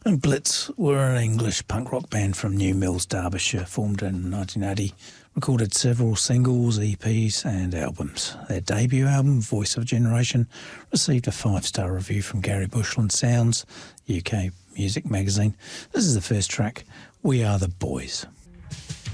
And Blitz were an English punk rock band from New Mills, Derbyshire, formed in 1980, recorded several singles, EPs and albums. Their debut album, Voice of a Generation, received a 5-star review from Gary Bushland Sounds, UK music magazine. This is the first track, We Are the Boys.